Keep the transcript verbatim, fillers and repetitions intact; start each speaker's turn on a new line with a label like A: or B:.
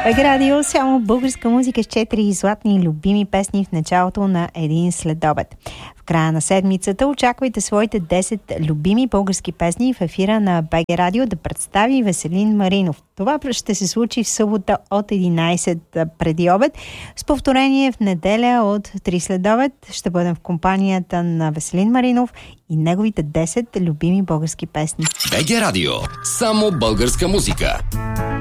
A: БГ Радио, само българска музика с четири златни любими песни в началото на един следобед. В края на седмицата очаквайте своите десет любими български песни в ефира на БГ Радио да представи Веселин Маринов. Това ще се случи в събота от единайсет преди обед. С повторение в неделя от три следобед ще бъдем в компанията на Веселин Маринов и неговите десет любими български песни.
B: БГ Радио. Само българска музика.